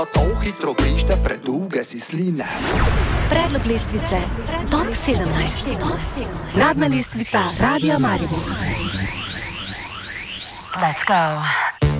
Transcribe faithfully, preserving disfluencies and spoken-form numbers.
To hitro brište predolge si sline. Predlog lestvice top sedemnajst. Uradna lestvica Radia Maribor. Let's go.